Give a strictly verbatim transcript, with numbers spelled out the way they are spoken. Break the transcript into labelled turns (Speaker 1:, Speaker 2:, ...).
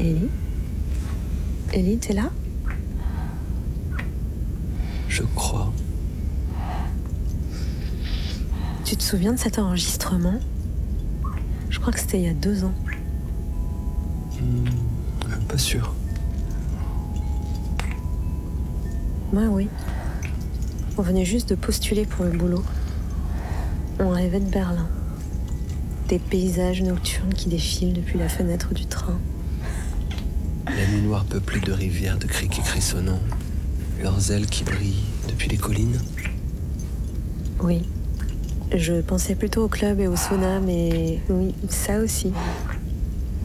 Speaker 1: Ellie? Ellie, t'es là?
Speaker 2: Je crois.
Speaker 1: Tu te souviens de cet enregistrement? Je crois que c'était il y a deux ans.
Speaker 2: Mmh, pas sûr.
Speaker 1: Moi, oui. On venait juste de postuler pour le boulot. On rêvait de Berlin. Des paysages nocturnes qui défilent depuis la fenêtre du train.
Speaker 2: La nuit noire peuplée de rivières, de criquets crissonnants. Leurs ailes qui brillent depuis les collines.
Speaker 1: Oui. Je pensais plutôt au club et au sauna, mais oui, ça aussi.